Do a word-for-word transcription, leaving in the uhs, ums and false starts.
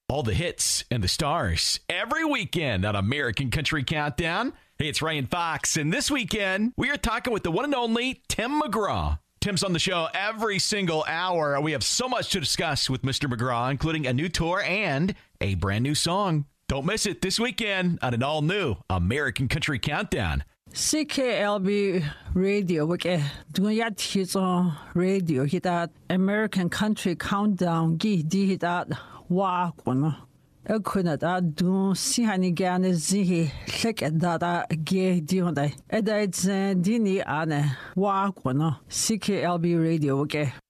All the hits and the stars every weekend on American Country Countdown. Hey, it's Ryan Fox, and this weekend we are talking with the one and only Tim McGraw. Tim's on the show every single hour. We have so much to discuss with Mister McGraw, including a new tour and a brand new song. Don't miss it this weekend on an all-new American Country Countdown. C K L B Radio, wake dunya tizo radio hitat American Country Countdown gi di hitat wa kono ekuna da du si hani gane zihi lek da da ge di honda eda it's dini ane wa kono C K L B Radio, wake